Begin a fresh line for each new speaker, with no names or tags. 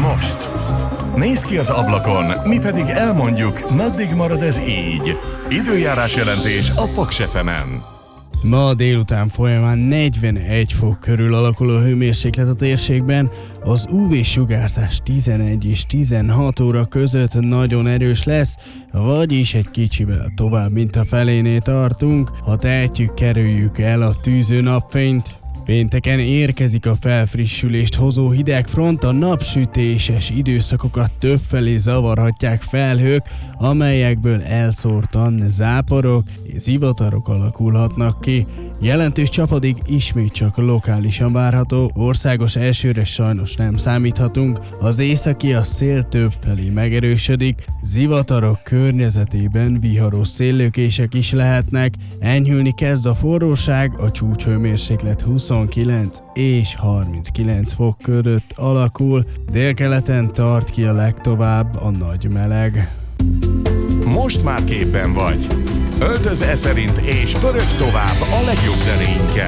most. Nézz ki az ablakon, mi pedig elmondjuk, meddig marad ez így. Időjárás jelentés a Paks FM-en.
Ma délután folyamán 41 fok körül alakul a hőmérséklet a térségben, az UV-sugárzás 11 és 16 óra között nagyon erős lesz, vagyis egy kicsivel tovább, mint a felénél tartunk, ha tehetjük, kerüljük el a tűző napfényt. Pénteken érkezik a felfrissülést hozó hidegfront, a napsütéses időszakokat többfelé zavarhatják felhők, amelyekből elszórtan záporok és zivatarok alakulhatnak ki. Jelentős csapadék ismét csak lokálisan várható, országos elsőre sajnos nem számíthatunk, az északi a szél többfelé megerősödik, zivatarok környezetében viharos széllökések is lehetnek, enyhülni kezd a forróság, a csúcshőmérséklet 29 és 39 fok között alakul, délkeleten tart ki a legtovább a nagy meleg.
Most már képben vagy. Öltöz e szerint és pörög tovább a legjobb zenéinkkel.